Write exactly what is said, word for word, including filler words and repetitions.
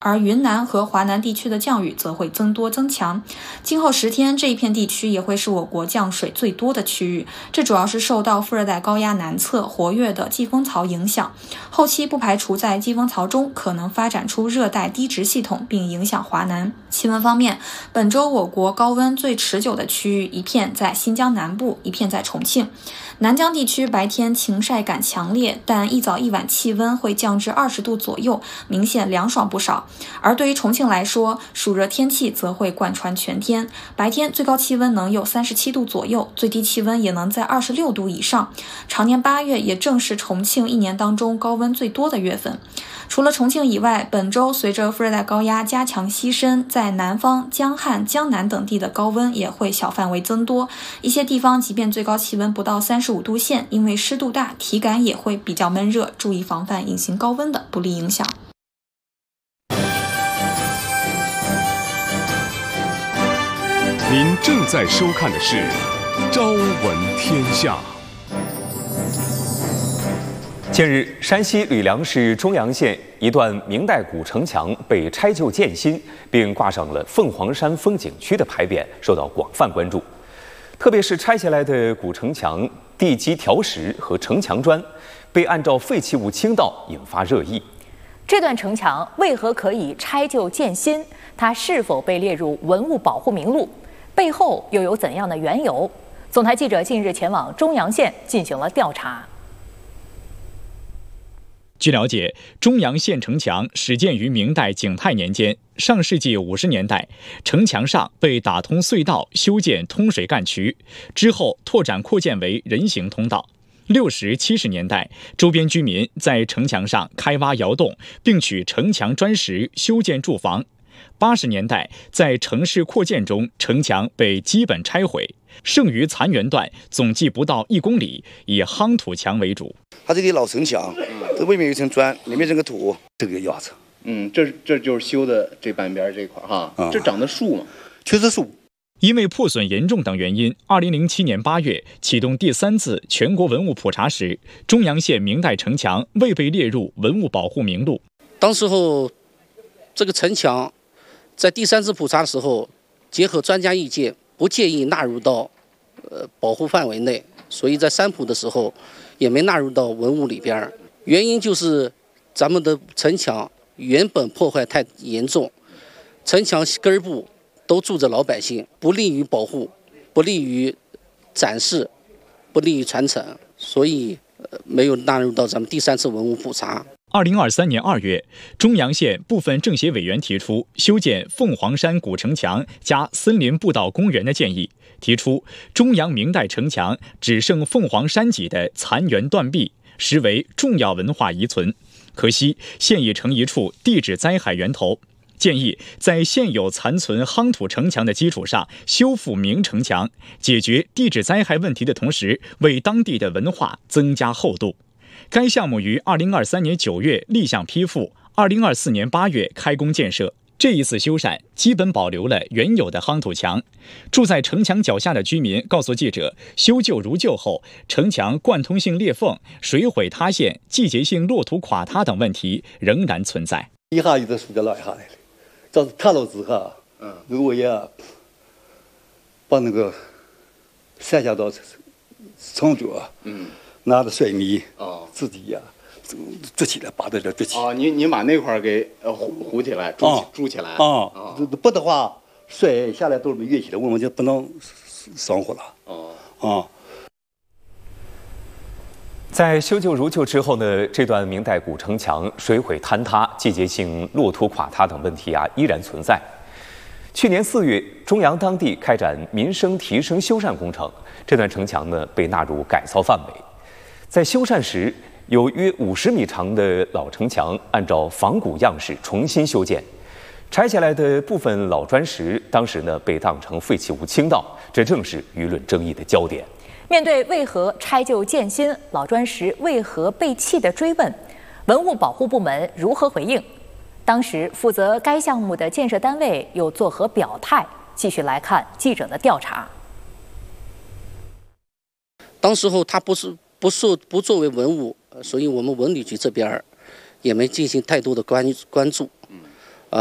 而云南和华南地区的降雨则会增多增强。今后十天，这一片地区也会是我国降水最多的区域，这主要是受到副热带高压南侧活跃的季风槽影响。后期不排除在季风槽中可能发展出热带低值系统，并影响华南。气温方面，本周我国高温最持久的区域一片在新疆南部，一片在重庆。南疆地区白天晴晒感强烈，但一早一晚气温会降至二十度左右，明显凉爽不少。而对于重庆来说，暑热天气则会贯穿全天，白天最高气温能有三十七度左右，最低气温也能在二十六度以上。常年八月也正是重庆一年当中高温最多的月份。除了重庆以外，本周随着副热带高压加强西伸，在南方、江汉、江南等地的高温也会小范围增多。一些地方即便最高气温不到三十五度线，因为湿度大，体感也会比较闷热，注意防范隐形高温的不利影响。 您正在收看的是《朝闻天下》。 近日，山西吕梁市中阳县一段明代古城墙被拆旧建新，并挂上了凤凰山风景区的牌匾，受到广泛关注。特别是拆下来的古城墙地基条石和城墙砖被按照废弃物倾倒，引发热议。 这段城墙为何可以拆旧建新？它是否被列入文物保护名录？背后又有怎样的缘由？总台记者近日前往中阳县进行了调查。 据了解，中阳县城墙始建于明代景泰年间，上世纪五十年代，城墙上被打通隧道，修建通水干渠，之后拓展扩建为人行通道。六十、七十年代，周边居民在城墙上开挖窑洞，并取城墙砖石修建住房。八十年代，在城市扩建中，城墙被基本拆毁，剩余残垣段总计不到一公里，以夯土墙为主。 它这里老城墙，这外面有一层砖，里面这个土，这个样子。 嗯，这这就是修的这半边这块哈，嗯、这长的树嘛， 确实树。 因为破损严重等原因，二零零七年八月启动第三次全国文物普查时，中阳县明代城墙未被列入文物保护名录。 当时候，这个城墙在第三次普查的时候，结合专家意见，不建议纳入到呃保护范围内，所以在删普的时候也没纳入到文物里边。原因就是咱们的城墙原本破坏太严重，城墙根部都住着老百姓，不利于保护，不利于展示，不利于传承，所以呃没有纳入到咱们第三次文物普查。 二零二三年二月，中阳县部分政协委员提出修建凤凰山古城墙加森林步道公园的建议，提出中阳明代城墙只剩凤凰山脊的残垣断壁，实为重要文化遗存。可惜现已成一处地质灾害源头，建议在现有残存夯土城墙的基础上修复明城墙，解决地质灾害问题的同时，为当地的文化增加厚度。该项目于二零二三年九月立项批复，二零二四年八月开工建设。这一次修缮基本保留了原有的夯土墙。住在城墙脚下的居民告诉记者，修旧如旧后，城墙贯通性裂缝、水毁塌陷、季节性落土垮塌等问题仍然存在。 一下一直树就落下来了，这是塌了之后，嗯，如果要把那个下下到城脚，嗯。拿着水泥，哦，自己呀、啊，筑起来，把这这筑起。 哦，你你把那块给呃糊糊起来，筑起筑起来。 啊，不的话，水下来都是越起来，我们就不能生活了。哦，啊。 在修旧如旧之后呢，这段明代古城墙水毁坍塌、季节性落土垮塌等问题啊依然存在。去年四月，中阳当地开展民生提升修缮工程，这段城墙呢被纳入改造范围。在修缮时，有约五十米长的老城墙按照仿古样式重新修建，拆下来的部分老砖石当时呢被当成废弃物倾倒，这正是舆论争议的焦点。 面对为何拆旧建新、老砖石为何被弃的追问，文物保护部门如何回应？当时负责该项目的建设单位又作何表态？继续来看记者的调查。 当时候它不是。不受不作为文物，所以我们文旅局这边也没进行太多的关关注。